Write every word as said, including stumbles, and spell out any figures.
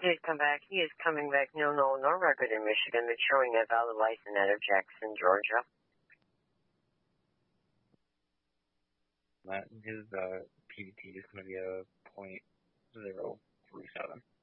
did come back. He is coming back. No, no, no record in Michigan, but showing a valid license out of Jackson, Georgia. His uh, P V T is going to be a point zero three seven.